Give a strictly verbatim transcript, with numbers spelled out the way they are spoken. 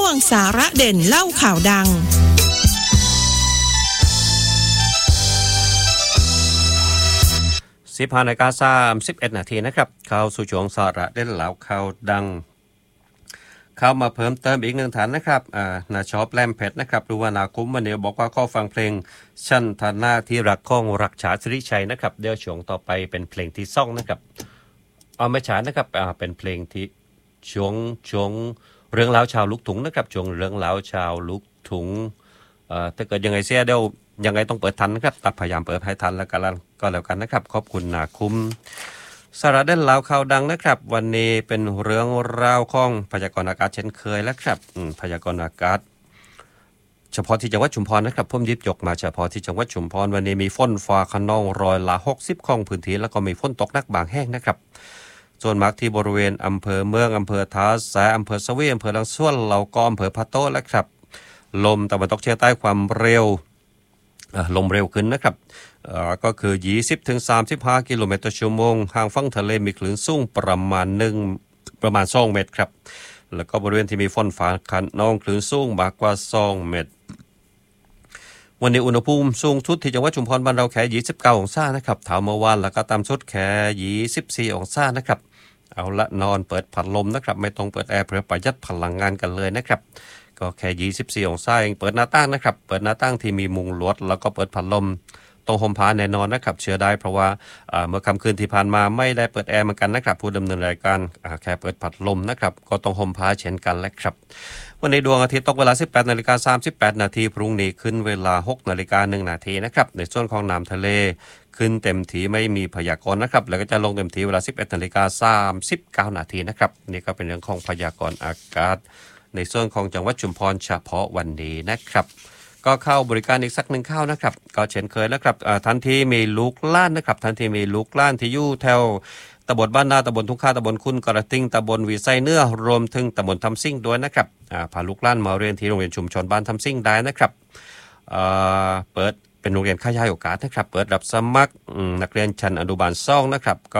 วงสาระเด่นเล่าข่าวดังสิบห้านาฬิกาสามสิบเอ็ดนาทีนะครับเข้าสู่ช่วงสาระเด่นเล่าข่าวดังเข้ามาเพิ่มเติมอีกหนึ่งฐานนะครับอ่านาชอบแลมเพชรนะครับหรือว่านาคุ้มวันนี้บอกว่าข้อฟังเพลงชั้นฐานะที่รักของรักษาสิริชัยนะครับเดี๋ยวช่วงต่อไปเป็นเพลงที่สองนะครับเอาไม่ช้านะครับอ่าเป็นเพลงที่ช่วงช่วงเรื่องราวชาวลูกถุงนะครับช่วงเรื่องราวชาวลูกถุงเอ่อถ้าเกิดยังไงเสียเดี๋ยวยังไงต้องเปิดทันนะครับตัดพยายามเปิดให้ทันแล้วกันก็แล้วกันนะครับขอบคุณนาคุ้มสาระเด่นลาวข่าวดังนะครับวันนี้เป็นเรื่องราวของพยากรณ์อากาศเช่นเคยแล้วครับพยากรณ์อากาศเฉพาะที่จังหวัดชุมพรนะครับผมหยิบยกมาเฉพาะที่จังหวัดชุมพรวันนี้มีฝนฟ้าคะนองร้อยละหกสิบของพื้นที่แล้วก็มีฝนตกหนักบางแห่งนะครับส่วนมากที่บริเวณอำเภอเมืองอำเภอท้าแสอำเภอสวีอำเภอลังส่วนเหล่าก็อำเภอพะโต้แล้วครับลมตะวันตกเฉียงใต้ความเร็วลมเร็วขึ้นนะครับก็คือ ยี่สิบถึงสามสิบห้า กิโลเมตรต่อชั่วโมงห่างฝั่งทะเลมีคลื่นสูงประมาณ1ประมาณสองเมตรครับแล้วก็บริเวณที่มีฝนฟ้าคะนองคลื่นสูงมากกว่าสองเมตรวันนี้อุณหภูมิสูงสุดที่จังหวัดชุมพรบ้านเราแค่ยี่สิบเก้าองศานะครับถามเมื่อวานแล้วก็ต่ำสุดแค่ยี่สิบสี่องศานะครับเอาละนอนเปิดพัดลมนะครับไม่ต้องเปิดแอร์เพื่อประหยัดพลังงานกันเลยนะครับก็แค่ยี่สิบสี่องศาเองเปิดหน้าต่างนะครับเปิดหน้าต่างที่มีมุงลวดแล้วก็เปิดพัดลมตรงห่มผ้าแน่นอนนะครับเชื่อได้เพราะว่าเมื่อค่ำคืนที่ผ่านมาไม่ได้เปิดแอร์เหมือนกันนะครับผู้ดำเนินรายการแค่เปิดพัดลมนะครับก็ต้องห่มผ้าเช่นกันแหละครับวันนี้ดวงอาทิตย์ตกเวลา สิบแปดนาฬิกาสามสิบแปด นาทีพรุ่งนี้ขึ้นเวลา หกนาฬิกาหนึ่ง นาทีนะครับในส่วนของน้ำทะเลขึ้นเต็มทีไม่มีพยากรณ์นะครับแล้วก็จะลงเต็มทีเวลา สิบเอ็ดนาฬิกาสามสิบเก้า นาทีนะครับนี่ก็เป็นเรื่องของพยากรณ์อากาศในส่วนของจังหวัดชุมพรเฉพาะวันนี้นะครับก็เข้าบริการอีกสักหนึ่งเข้านะครับก็เช่นเคยแล้วครับทันทีมีลูกล้านนะครับทันทีมีลูกล้านที่อยู่แถวตำบลบ้านนาตำบลทุ่งข้าตำบลคุณกระติ้งตำบลวีไซเนื้อรวมถึงตำบลทำซิ่งด้วยนะครับพาลูกล้านมาเรียนที่โรงเรียนชุมชนบ้านทำซิ่งได้นะครับเปิดเป็นโรงเรียนขยายโอกาสนะครับเปิดรับสมัครนักเรียนชั้นอนุบาลสองนะครับก็